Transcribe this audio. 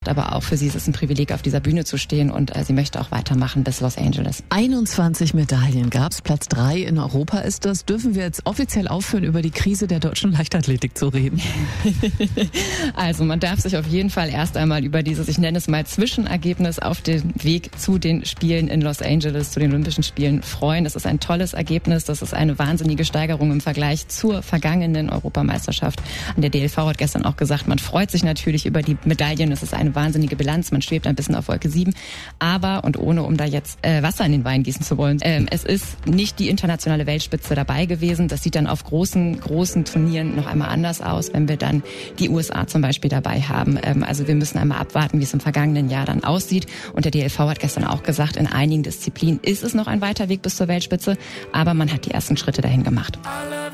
Aber auch für sie ist es ein Privileg, auf dieser Bühne zu stehen und sie möchte auch weitermachen bis Los Angeles. 21 Medaillen gab's, Platz 3 in Europa ist das. Dürfen wir jetzt offiziell aufhören, über die Krise der deutschen Leichtathletik zu reden? Also man darf sich auf jeden Fall erst einmal über dieses, ich nenne es mal Zwischenergebnis auf dem Weg zu den Spielen in Los Angeles, zu den Olympischen Spielen freuen. Das ist ein tolles Ergebnis, das ist eine wahnsinnige Steigerung im Vergleich zur vergangenen Europameisterschaft. Und der DLV hat gestern auch gesagt, man freut sich natürlich über die Medaillen, es ist eine wahnsinnige Bilanz, man schwebt ein bisschen auf Wolke 7, aber, und ohne um da jetzt Wasser in den Wein gießen zu wollen, es ist nicht die internationale Weltspitze dabei gewesen. Das sieht dann auf großen Turnieren noch einmal anders aus, wenn wir dann die USA zum Beispiel dabei haben. Also wir müssen einmal abwarten, wie es im vergangenen Jahr dann aussieht. Und der DLV hat gestern auch gesagt, in einigen Disziplinen ist es noch ein weiter Weg bis zur Weltspitze, aber man hat die ersten Schritte dahin gemacht.